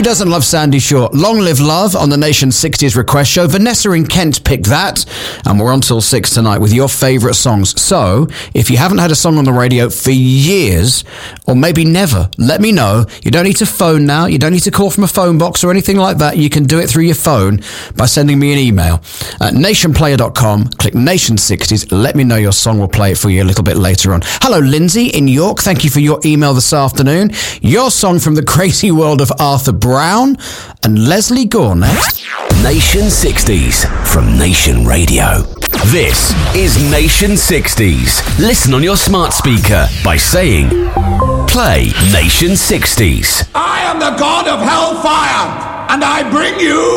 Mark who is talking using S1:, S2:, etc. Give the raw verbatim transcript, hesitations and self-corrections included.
S1: doesn't love Sandy Shore? Long Live Love on the Nation sixties request show. Vanessa in Kent picked that, and we're on till six tonight with your favourite songs. So, if you haven't had a song on the radio for years, or maybe never, let me know. You don't need to phone now. You don't need to call from a phone box or anything like that. You can do it through your phone by sending me an email at nation player dot com. Click Nation sixties. Let me know your song. We'll play it for you a little bit later on. Hello, Lindsay in York. Thank you for your email this afternoon. Your song from the crazy world of Arthur Brown and Leslie Gore next.
S2: Nation sixties from Nation Radio. This is Nation sixties. Listen on your smart speaker by saying, play Nation sixties.
S3: I am the god of hellfire, and I bring you